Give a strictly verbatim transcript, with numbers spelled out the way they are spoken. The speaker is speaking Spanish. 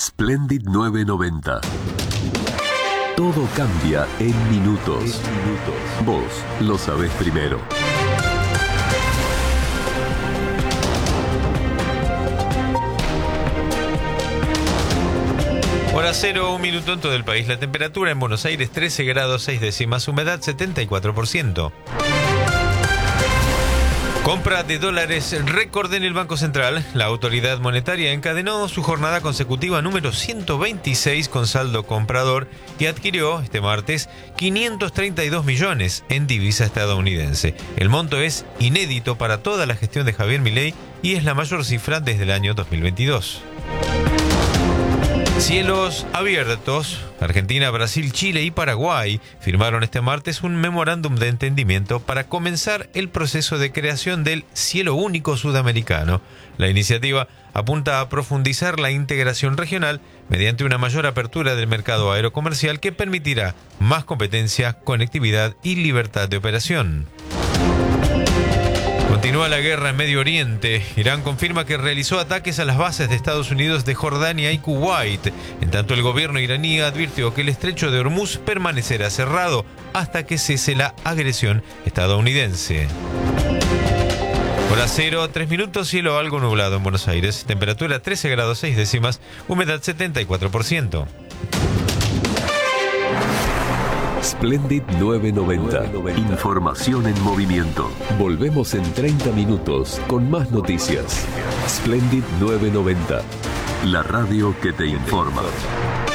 Splendid nueve noventa. Todo cambia en minutos. En minutos. Vos lo sabés primero. Hora cero, un minuto en todo el país. La temperatura en Buenos Aires trece grados seis décimas, humedad setenta y cuatro por ciento. Compra de dólares récord en el Banco Central. La autoridad monetaria encadenó su jornada consecutiva número ciento veintiséis con saldo comprador y adquirió este martes quinientos treinta y dos millones en divisa estadounidense. El monto es inédito para toda la gestión de Javier Milei y es la mayor cifra desde el año dos mil veintidós. Cielos abiertos. Argentina, Brasil, Chile y Paraguay firmaron este martes un memorándum de entendimiento para comenzar el proceso de creación del Cielo Único Sudamericano. La iniciativa apunta a profundizar la integración regional mediante una mayor apertura del mercado aerocomercial que permitirá más competencia, conectividad y libertad de operación. Continúa la guerra en Medio Oriente. Irán confirma que realizó ataques a las bases de Estados Unidos de Jordania y Kuwait. En tanto, el gobierno iraní advirtió que el estrecho de Hormuz permanecerá cerrado hasta que cese la agresión estadounidense. Hora cero, tres minutos, cielo algo nublado en Buenos Aires. Temperatura trece grados seis décimas, humedad setenta y cuatro por ciento. Splendid nueve noventa. Información en movimiento. Volvemos en treinta minutos con más noticias. Splendid nueve noventa. La radio que te informa.